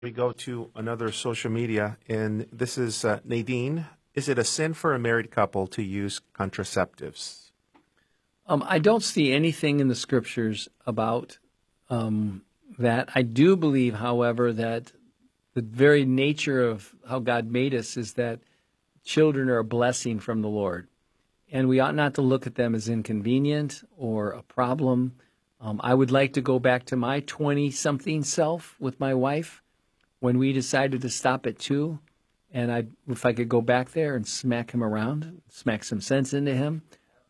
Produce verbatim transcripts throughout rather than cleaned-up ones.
We go to another social media, and this is uh, Nadine. Is it a sin for a married couple to use contraceptives? Um, I don't see anything in the scriptures about um, that. I do believe, however, that the very nature of how God made us is that children are a blessing from the Lord. And we ought not to look at them as inconvenient or a problem. Um, I would like to go back to my twenty-something self with my wife when we decided to stop at two. And I, if I could go back there and smack him around, smack some sense into him,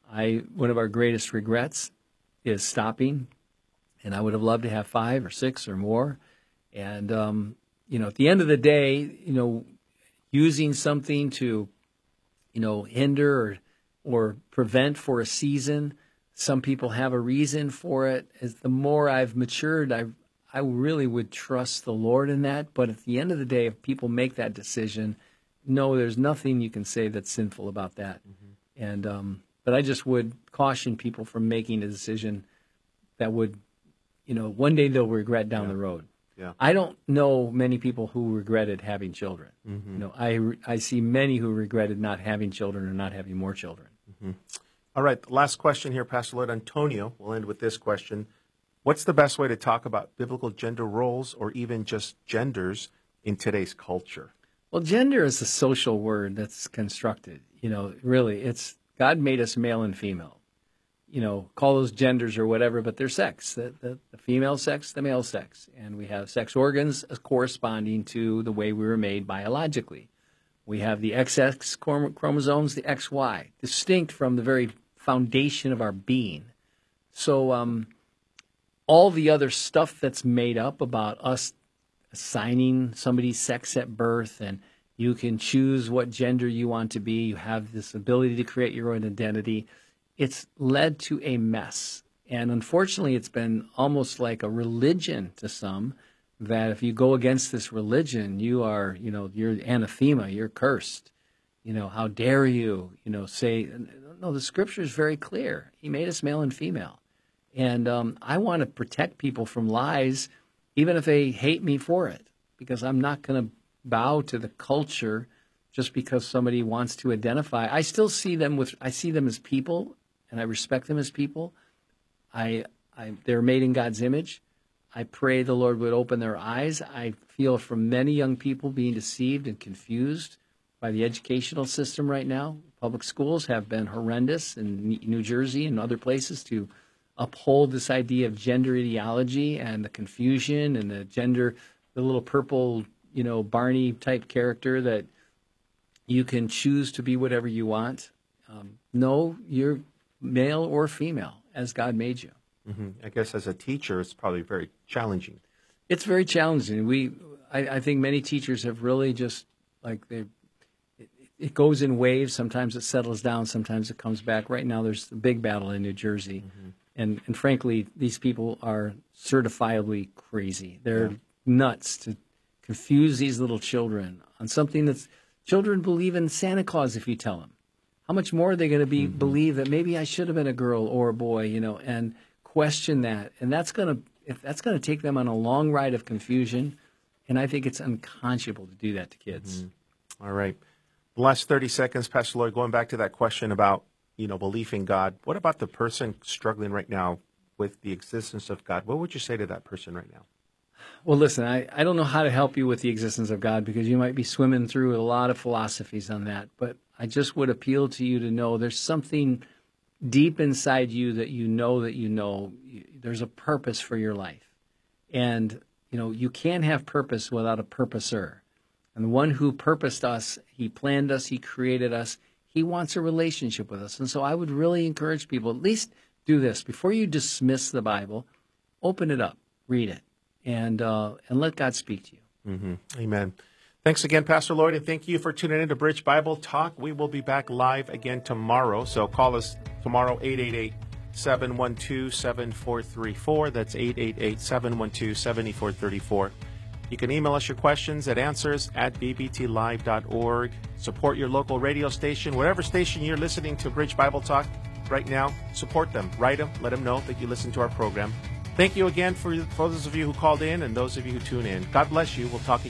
I one of our greatest regrets is stopping. And I would have loved to have five or six or more. And, um, you know, at the end of the day, you know, using something to, you know, hinder or, or prevent for a season, some people have a reason for it. As the more I've matured, I I really would trust the Lord in that. But at the end of the day, if people make that decision, no, there's nothing you can say that's sinful about that. Mm-hmm. And um, but I just would caution people from making a decision that would, you know, one day they'll regret down Yeah. the road. Yeah. I don't know many people who regretted having children. Mm-hmm. You know, I I see many who regretted not having children or not having more children. Mm-hmm. All right, the last question here, Pastor Lloyd. Antonio, we'll end with this question. What's the best way to talk about biblical gender roles or even just genders in today's culture? Well, gender is a social word that's constructed. You know, really, it's God made us male and female. You know, call those genders or whatever, but they're sex, the, the, the female sex, the male sex. And we have sex organs corresponding to the way we were made biologically. We have the X X chromosomes, the X Y, distinct from the very foundation of our being. So um, all the other stuff that's made up about us assigning somebody's sex at birth, and you can choose what gender you want to be, you have this ability to create your own identity, it's led to a mess. And unfortunately, it's been almost like a religion to some, that if you go against this religion, you are, you know, you're anathema, you're cursed. You know, how dare you, you know, say, no, the scripture is very clear. He made us male and female. And um, I want to protect people from lies, even if they hate me for it, because I'm not going to bow to the culture just because somebody wants to identify. I still see them with, I see them as people, and I respect them as people. I, I, they're made in God's image. I pray the Lord would open their eyes. I feel from many young people being deceived and confused by the educational system right now. Public schools have been horrendous in New Jersey and other places to uphold this idea of gender ideology and the confusion and the gender, the little purple, you know, Barney type character that you can choose to be whatever you want. Um, no, you're male or female as God made you. Mm-hmm. I guess as a teacher, it's probably very challenging. It's very challenging. We, I, I think many teachers have really just like they, it, it goes in waves. Sometimes it settles down. Sometimes it comes back. Right now, there's a big battle in New Jersey, mm-hmm. and and frankly, these people are certifiably crazy. They're yeah. nuts to confuse these little children on something that's children believe in Santa Claus if you tell them. How much more are they going to be mm-hmm. believe that maybe I should have been a girl or a boy, you know, and question that, and that's going to if that's going to take them on a long ride of confusion, and I think it's unconscionable to do that to kids. Mm-hmm. All right, the last thirty seconds, Pastor Lloyd, going back to that question about you know belief in God. What about the person struggling right now with the existence of God? What would you say to that person right now? Well, listen, I, I don't know how to help you with the existence of God because you might be swimming through a lot of philosophies on that, but I just would appeal to you to know there's something deep inside you that you know that you know there's a purpose for your life. And, you know, you can't have purpose without a purposer. And the one who purposed us, he planned us, he created us, he wants a relationship with us. And so I would really encourage people, at least do this. Before you dismiss the Bible, open it up, read it, and uh, and let God speak to you. Mm-hmm. Amen. Thanks again, Pastor Lloyd, and thank you for tuning in to Bridge Bible Talk. We will be back live again tomorrow, so call us tomorrow, eight eight eight, seven one two, seven four three four. That's eight eight eight, seven one two, seven four three four. You can email us your questions at answers at b b t live dot org. Support your local radio station. Whatever station you're listening to Bridge Bible Talk right now, support them. Write them. Let them know that you listen to our program. Thank you again for, for those of you who called in and those of you who tune in. God bless you. We'll talk again.